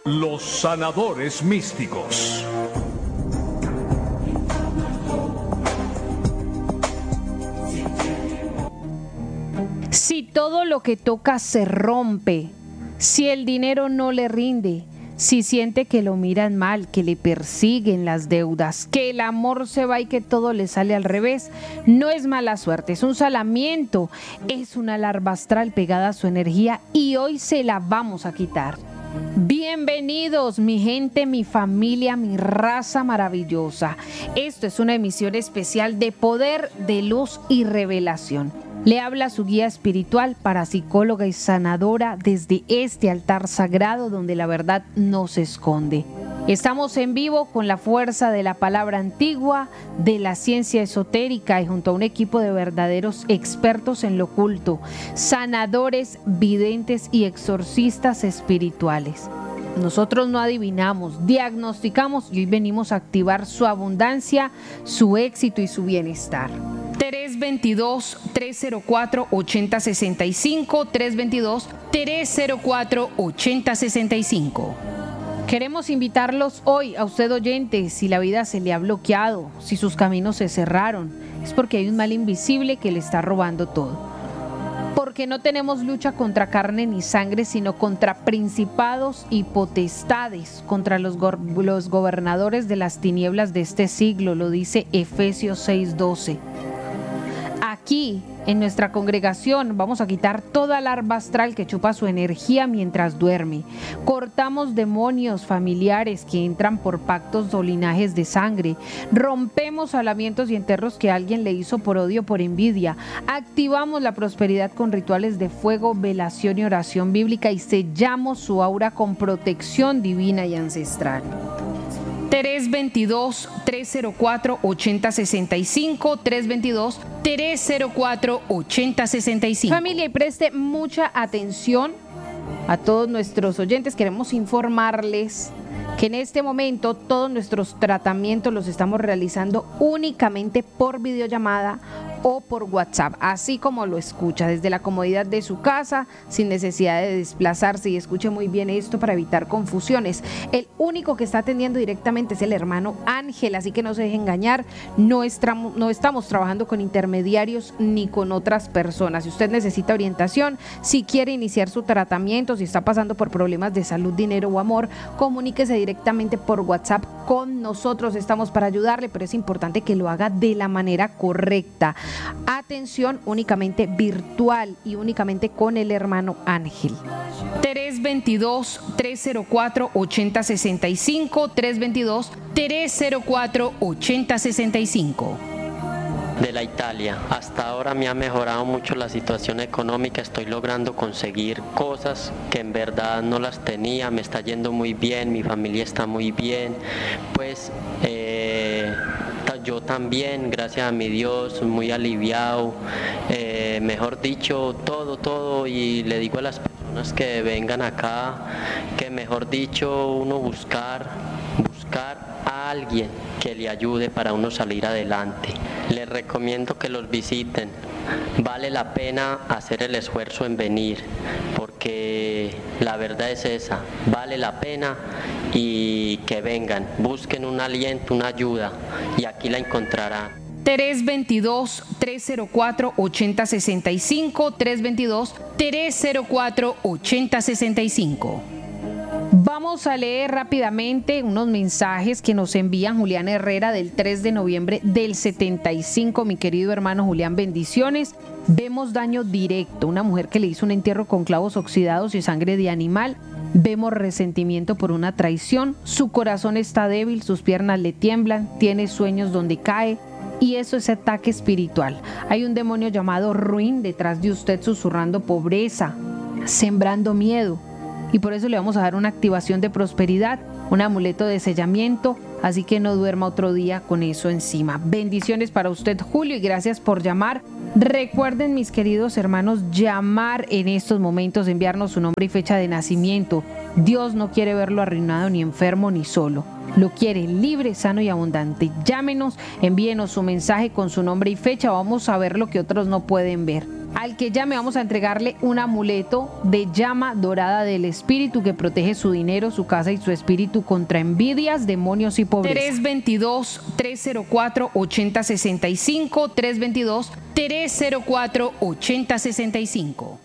Los sanadores místicos. Si todo lo que toca se rompe, si el dinero no le rinde, si siente que lo miran mal, que le persiguen las deudas, que el amor se va y que todo le sale al revés, no es mala suerte, es un salamiento, es una larva astral pegada a su energía y hoy se la vamos a quitar. Bienvenidos mi gente, mi familia, mi raza maravillosa. Esto es una emisión especial de Poder de Luz y Revelación. Le habla su guía espiritual, parapsicóloga y sanadora desde este altar sagrado donde la verdad no se esconde. Estamos en vivo con la fuerza de la palabra antigua, de la ciencia esotérica y junto a un equipo de verdaderos expertos en lo oculto, sanadores, videntes y exorcistas espirituales. Nosotros no adivinamos, diagnosticamos y hoy venimos a activar su abundancia, su éxito y su bienestar. 322-304-8065, 322-304-8065. Queremos invitarlos hoy a usted oyente, si la vida se le ha bloqueado, si sus caminos se cerraron, es porque hay un mal invisible que le está robando todo. Porque no tenemos lucha contra carne ni sangre, sino contra principados y potestades, contra los gobernadores de las tinieblas de este siglo, lo dice Efesios 6:12. Aquí, en nuestra congregación, vamos a quitar toda larva astral que chupa su energía mientras duerme. Cortamos demonios familiares que entran por pactos o linajes de sangre. Rompemos salamientos y enterros que alguien le hizo por odio, por envidia. Activamos la prosperidad con rituales de fuego, velación y oración bíblica y sellamos su aura con protección divina y ancestral. 322-304-8065, 322-304-8065. Familia, y preste mucha atención a todos nuestros oyentes. Queremos informarles que en este momento todos nuestros tratamientos los estamos realizando únicamente por videollamada o por WhatsApp, así como lo escucha, desde la comodidad de su casa, sin necesidad de desplazarse. Y escuche muy bien esto para evitar confusiones. El único que está atendiendo directamente es el hermano Ángel, así que no se deje engañar, no estamos trabajando con intermediarios ni con otras personas. Si usted necesita orientación, si quiere iniciar su tratamiento, si está pasando por problemas de salud, dinero o amor, comuníquese directamente por WhatsApp con nosotros. Estamos para ayudarle, pero es importante que lo haga de la manera correcta. Atención, únicamente virtual y únicamente con el hermano Ángel. 322-304-8065, 322-304-8065. De la Italia. Hasta ahora me ha mejorado mucho la situación económica, estoy logrando conseguir cosas que en verdad no las tenía, me está yendo muy bien, mi familia está muy bien, pues yo también, gracias a mi Dios, muy aliviado, mejor dicho, todo, y le digo a las personas que vengan acá, que mejor dicho, uno buscar a alguien que le ayude para uno salir adelante. Les recomiendo que los visiten, vale la pena hacer el esfuerzo en venir, porque la verdad es esa, vale la pena, y que vengan, busquen un aliento, una ayuda, y aquí la encontrarán. 322-304-8065, 322-304-8065. Vamos a leer rápidamente unos mensajes que nos envían Julián Herrera del 3 de noviembre del 75. Mi querido hermano Julián, bendiciones. Vemos daño directo, una mujer que le hizo un entierro con clavos oxidados y sangre de animal. Vemos resentimiento por una traición, su corazón está débil, sus piernas le tiemblan, tiene sueños donde cae. Y eso es ataque espiritual. Hay un demonio llamado Ruin detrás de usted susurrando pobreza, sembrando miedo. Y por eso le vamos a dar una activación de prosperidad, un amuleto de sellamiento, así que no duerma otro día con eso encima. Bendiciones para usted, Julio, y gracias por llamar. Recuerden, mis queridos hermanos, llamar en estos momentos, enviarnos su nombre y fecha de nacimiento. Dios no quiere verlo arruinado, ni enfermo, ni solo. Lo quiere libre, sano y abundante. Llámenos, envíenos su mensaje con su nombre y fecha. Vamos a ver lo que otros no pueden ver. Al que llame vamos a entregarle un amuleto de llama dorada del espíritu que protege su dinero, su casa y su espíritu contra envidias, demonios y pobreza. 322-304-8065, 322-304-8065.